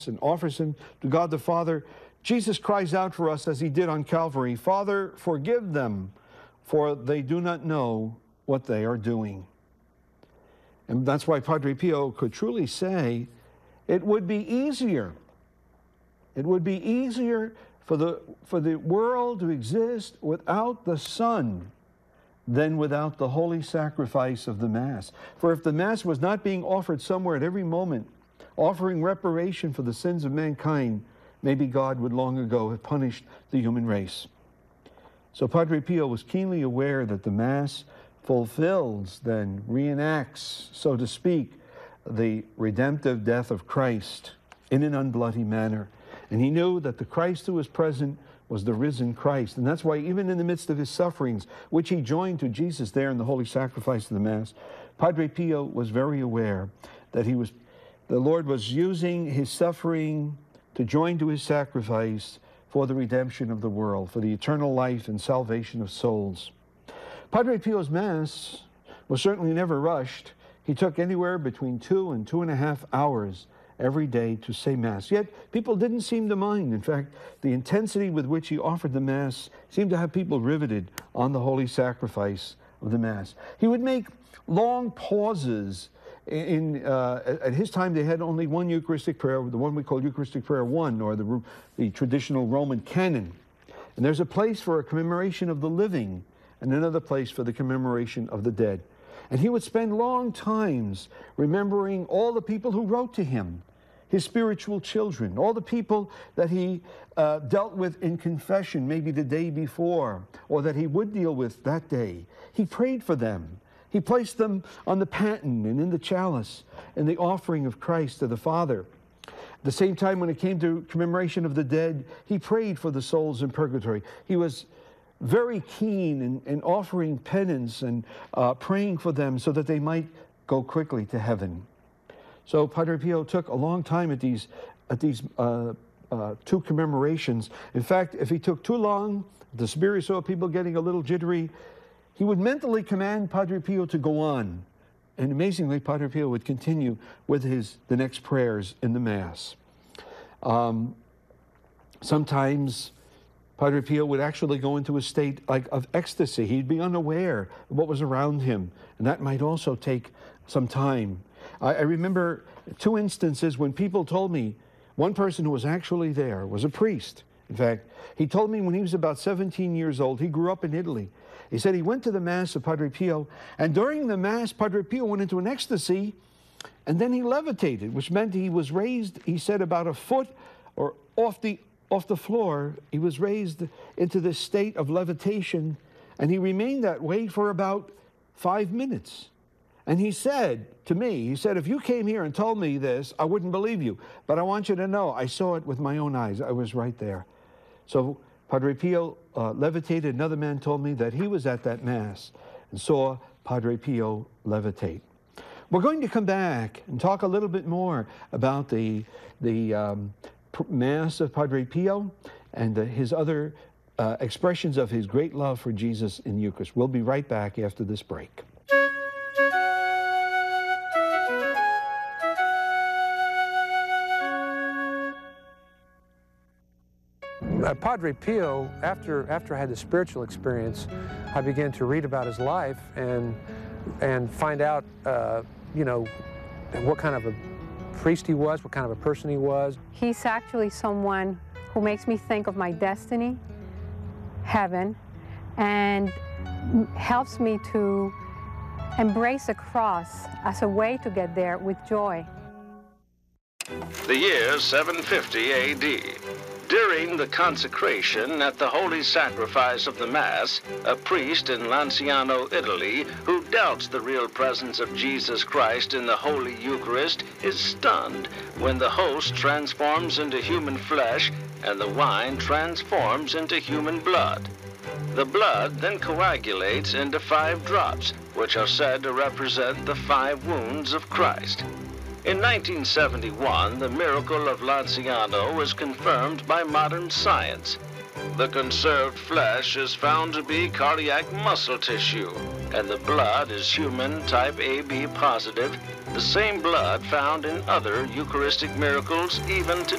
and offers him to God the Father, Jesus cries out for us as he did on Calvary, "Father, forgive them, for they do not know what they are doing." And that's why Padre Pio could truly say, it would be easier for the world to exist without the Son than without the holy sacrifice of the Mass. For if the Mass was not being offered somewhere at every moment, offering reparation for the sins of mankind, maybe God would long ago have punished the human race. So Padre Pio was keenly aware that the Mass fulfills, then reenacts, so to speak, the redemptive death of Christ in an unbloody manner. And he knew that the Christ who was present was the risen Christ. And that's why even in the midst of his sufferings, which he joined to Jesus there in the holy sacrifice of the Mass, Padre Pio was very aware that the Lord was using his suffering to join to his sacrifice for the redemption of the world, for the eternal life and salvation of souls. Padre Pio's Mass was certainly never rushed. He took anywhere between 2 and 2.5 hours every day to say Mass. Yet people didn't seem to mind. In fact, the intensity with which he offered the Mass seemed to have people riveted on the holy sacrifice of the Mass. He would make long pauses. At his time, they had only one Eucharistic prayer, the one we call Eucharistic Prayer 1, or the traditional Roman canon. And there's a place for a commemoration of the living and another place for the commemoration of the dead. And he would spend long times remembering all the people who wrote to him, his spiritual children, all the people that he dealt with in confession, maybe the day before, or that he would deal with that day. He prayed for them. He placed them on the paten and in the chalice in the offering of Christ to the Father. At the same time, when it came to commemoration of the dead, he prayed for the souls in purgatory. He was very keen in offering penance and praying for them so that they might go quickly to heaven. So Padre Pio took a long time at these two commemorations. In fact, if he took too long, the Superior saw people getting a little jittery, he would mentally command Padre Pio to go on. And amazingly, Padre Pio would continue with the next prayers in the Mass. Sometimes Padre Pio would actually go into a state of ecstasy. He'd be unaware of what was around him, and that might also take some time. I remember 2 instances when people told me, one person who was actually there was a priest. In fact, he told me when he was about 17 years old, he grew up in Italy. He said he went to the Mass of Padre Pio, and during the Mass, Padre Pio went into an ecstasy, and then he levitated, which meant he was raised, he said, about a foot or off the floor. He was raised into this state of levitation, and he remained that way for about 5 minutes. And he said to me, he said, if you came here and told me this, I wouldn't believe you. But I want you to know, I saw it with my own eyes. I was right there. So Padre Pio levitated. Another man told me that he was at that Mass and saw Padre Pio levitate. We're going to come back and talk a little bit more about the Mass of Padre Pio and his other expressions of his great love for Jesus in the Eucharist. We'll be right back after this break. Padre Pio, after I had the spiritual experience, I began to read about his life and find out, what kind of a priest he was, what kind of a person he was. He's actually someone who makes me think of my destiny, heaven, and helps me to embrace the cross as a way to get there with joy. The year 750 A.D. During the consecration at the holy sacrifice of the Mass, a priest in Lanciano, Italy, who doubts the real presence of Jesus Christ in the Holy Eucharist, is stunned when the host transforms into human flesh and the wine transforms into human blood. The blood then coagulates into 5 drops, which are said to represent the 5 wounds of Christ. In 1971, the miracle of Lanciano was confirmed by modern science. The conserved flesh is found to be cardiac muscle tissue, and the blood is human type AB positive, the same blood found in other Eucharistic miracles even today.